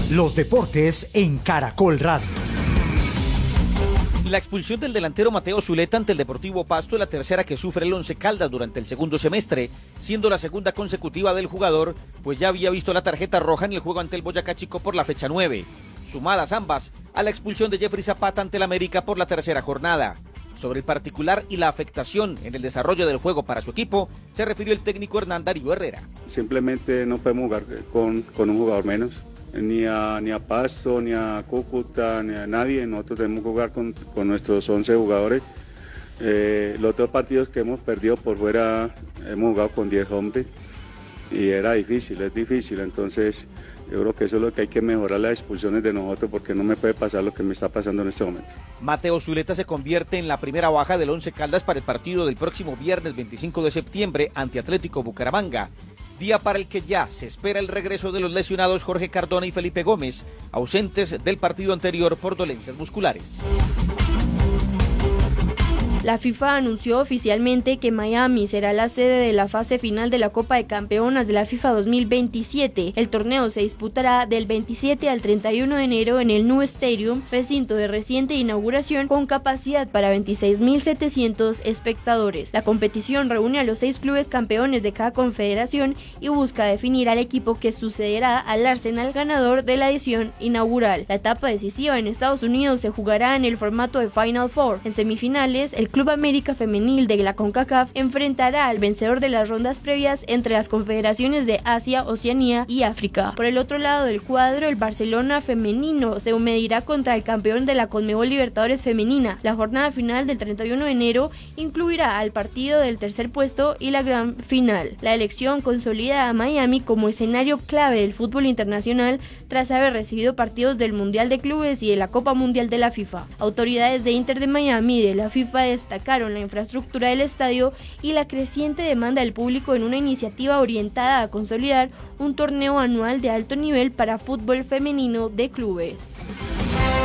Los deportes en Caracol Radio. La expulsión del delantero Mateo Zuleta ante el Deportivo Pasto es la tercera que sufre el Once Caldas durante el segundo semestre, siendo la segunda consecutiva del jugador, pues ya había visto la tarjeta roja en el juego ante el Boyacá Chico por la fecha 9, sumadas ambas a la expulsión de Jeffrey Zapata ante el América por la tercera jornada. Sobre el particular y la afectación en el desarrollo del juego para su equipo, se refirió el técnico Hernán Darío Herrera. Simplemente no podemos jugar con un jugador menos. Ni a Pasto, ni a Cúcuta, ni a nadie. Nosotros debemos jugar con nuestros 11 jugadores. Los dos partidos que hemos perdido por fuera hemos jugado con 10 hombres y era difícil, es difícil. Entonces yo creo que eso es lo que hay que mejorar, las expulsiones de nosotros, porque no me puede pasar lo que me está pasando en este momento. Mateo Zuleta se convierte en la primera baja del Once Caldas para el partido del próximo viernes 25 de septiembre ante Atlético Bucaramanga. Día para el que ya se espera el regreso de los lesionados Jorge Cardona y Felipe Gómez, ausentes del partido anterior por dolencias musculares. La FIFA anunció oficialmente que Miami será la sede de la fase final de la Copa de Campeonas de la FIFA 2027. El torneo se disputará del 27 al 31 de enero en el New Stadium, recinto de reciente inauguración con capacidad para 26.700 espectadores. La competición reúne a los 6 clubes campeones de cada confederación y busca definir al equipo que sucederá al Arsenal ganador de la edición inaugural. La etapa decisiva en Estados Unidos se jugará en el formato de Final Four. En semifinales, el Club América Femenil de la CONCACAF enfrentará al vencedor de las rondas previas entre las confederaciones de Asia, Oceanía y África. Por el otro lado del cuadro, el Barcelona femenino se medirá contra el campeón de la Conmebol Libertadores femenina. La jornada final del 31 de enero incluirá al partido del tercer puesto y la gran final. La elección consolida a Miami como escenario clave del fútbol internacional tras haber recibido partidos del Mundial de Clubes y de la Copa Mundial de la FIFA. Autoridades de Inter de Miami y de la FIFA destacaron la infraestructura del estadio y la creciente demanda del público en una iniciativa orientada a consolidar un torneo anual de alto nivel para fútbol femenino de clubes.